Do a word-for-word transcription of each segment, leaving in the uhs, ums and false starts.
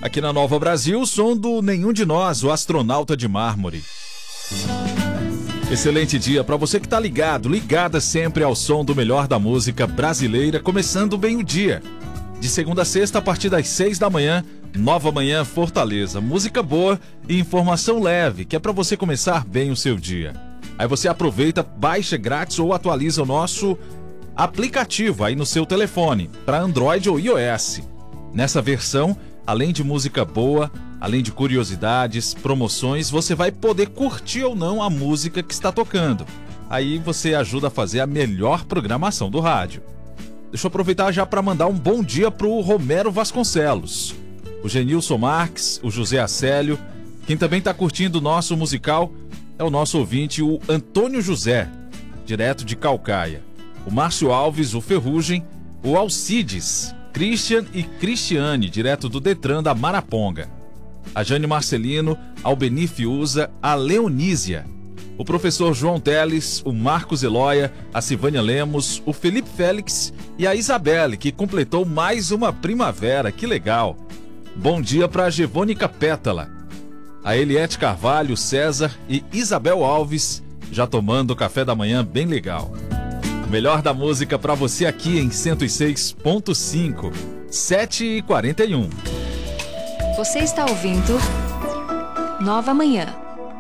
Aqui na Nova Brasil, o som do Nenhum de Nós, o Astronauta de Mármore. Excelente dia para você que tá ligado, ligada sempre ao som do melhor da música brasileira, começando bem o dia. De segunda a sexta, a partir das seis da manhã, Nova Manhã Fortaleza. Música boa e informação leve, que é para você começar bem o seu dia. Aí você aproveita, baixa grátis ou atualiza o nosso aplicativo aí no seu telefone, para Android ou iOS. Nessa versão, além de música boa, além de curiosidades, promoções, você vai poder curtir ou não a música que está tocando. Aí você ajuda a fazer a melhor programação do rádio. Deixa eu aproveitar já para mandar um bom dia pro Romero Vasconcelos, o Genilson Marques, o José Acélio. Quem também está curtindo o nosso musical é o nosso ouvinte, o Antônio José, direto de Calcaia. O Márcio Alves, o Ferrugem, o Alcides, Christian e Cristiane, direto do Detran da Maraponga. A Jane Marcelino, Albeni Fiuza, a Leonísia, o professor João Teles, o Marcos Eloia, a Silvânia Lemos, o Felipe Félix e a Isabelle, que completou mais uma primavera. Que legal! Bom dia para a Gevônica Pétala, a Eliette Carvalho, César e Isabel Alves, já tomando café da manhã bem legal. O melhor da música para você aqui em cento e seis ponto cinco, sete e quarenta e um. Você está ouvindo Nova Manhã.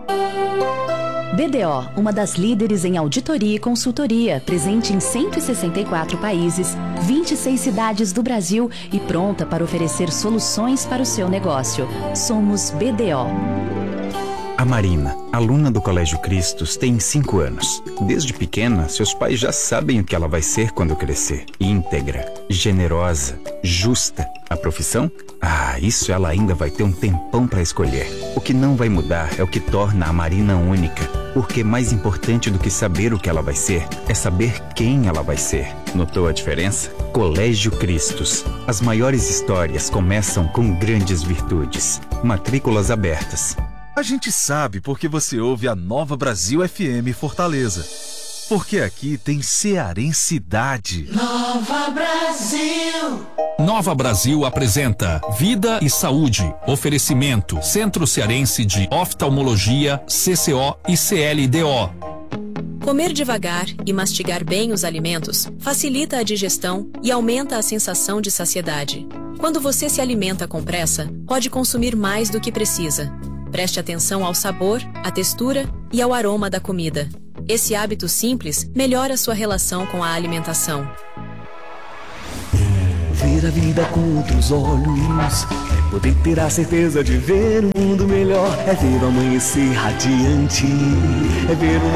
B D O, uma das líderes em auditoria e consultoria, presente em cento e sessenta e quatro países, vinte e seis cidades do Brasil e pronta para oferecer soluções para o seu negócio. Somos B D O. A Marina, aluna do Colégio Cristos, tem cinco anos. Desde pequena, seus pais já sabem o que ela vai ser quando crescer. Íntegra, generosa, justa. A profissão? Ah, isso ela ainda vai ter um tempão para escolher. O que não vai mudar é o que torna a Marina única. Porque mais importante do que saber o que ela vai ser, é saber quem ela vai ser. Notou a diferença? Colégio Cristos. As maiores histórias começam com grandes virtudes. Matrículas abertas. A gente sabe porque você ouve a Nova Brasil F M Fortaleza. Porque aqui tem cearensidade. Nova Brasil. Nova Brasil apresenta Vida e Saúde. Oferecimento Centro Cearense de Oftalmologia, C C O e C L D O. Comer devagar e mastigar bem os alimentos facilita a digestão e aumenta a sensação de saciedade. Quando você se alimenta com pressa, pode consumir mais do que precisa. Preste atenção ao sabor, à textura e ao aroma da comida. Esse hábito simples melhora sua relação com a alimentação. Ver a vida com outros olhos é poder ter a certeza de ver um mundo melhor. É ver o amanhecer radiante, é ver um